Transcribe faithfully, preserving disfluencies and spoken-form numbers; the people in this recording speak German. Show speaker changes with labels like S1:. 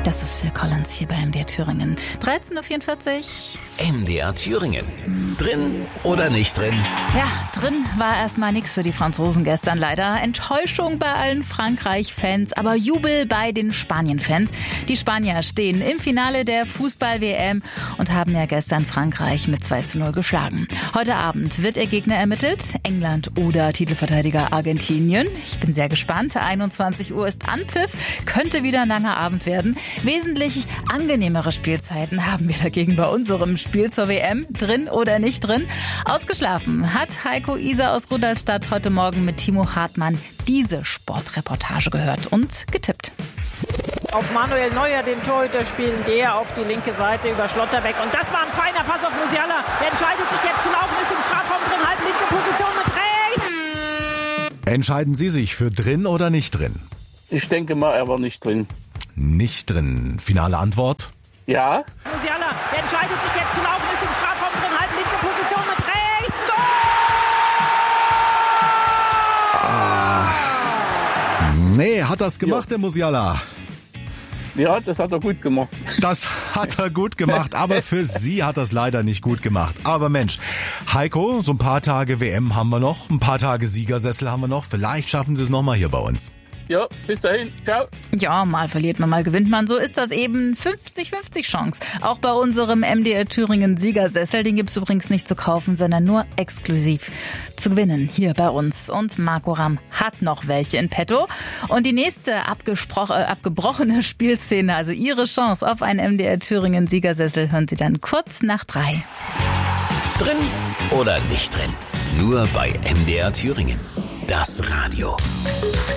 S1: Das ist Phil Collins hier bei M D R Thüringen. dreizehn Uhr vierundvierzig.
S2: M D R Thüringen. Drin oder nicht drin?
S1: Ja, drin war erstmal nichts für die Franzosen gestern leider. Enttäuschung bei allen Frankreich-Fans, aber Jubel bei den Spanien-Fans. Die Spanier stehen im Finale der Fußball-W M und haben ja gestern Frankreich mit zwei zu null geschlagen. Heute Abend wird ihr Gegner ermittelt, England oder Titelverteidiger Argentinien. Ich bin sehr gespannt. einundzwanzig Uhr ist Anpfiff, könnte wieder ein langer Abend werden. Wesentlich angenehmere Spielzeiten haben wir dagegen bei unserem Spiel zur W M. Drin oder nicht drin? Ausgeschlafen hat Heiko Isa aus Rudolstadt heute Morgen mit Timo Hartmann diese Sportreportage gehört und getippt.
S3: Auf Manuel Neuer, den Torhüter, spielen der auf die linke Seite über Schlotterbeck. Und das war ein feiner Pass auf Musiala. Der entscheidet sich jetzt zu laufen, ist im Strafraum drin, halb linke Position mit rechts.
S4: Entscheiden Sie sich für drin oder nicht drin?
S5: Ich denke mal, er war nicht drin.
S4: Nicht drin. Finale Antwort?
S5: Ja.
S3: Musiala, der entscheidet sich jetzt zu laufen, ist im Strafraum drin, halb linke Position mit rechts. Tor!
S4: Ah. Nee, hat das gemacht, ja. Der Musiala.
S5: Ja, das hat er gut gemacht.
S4: Das hat er gut gemacht, aber für Sie hat er es leider nicht gut gemacht. Aber Mensch, Heiko, so ein paar Tage W M haben wir noch, ein paar Tage Siegersessel haben wir noch. Vielleicht schaffen Sie es nochmal hier bei uns.
S5: Ja, bis dahin. Ciao.
S1: Ja, mal verliert man, mal gewinnt man. So ist das eben. fünfzig fünfzig Chance. Auch bei unserem M D R Thüringen Siegersessel. Den gibt's übrigens nicht zu kaufen, sondern nur exklusiv zu gewinnen hier bei uns. Und Marco Ramm hat noch welche in petto. Und die nächste abgespro- äh, abgebrochene Spielszene, also Ihre Chance auf einen M D R Thüringen Siegersessel, hören Sie dann kurz nach drei.
S2: Drin oder nicht drin? Nur bei M D R Thüringen. Das Radio.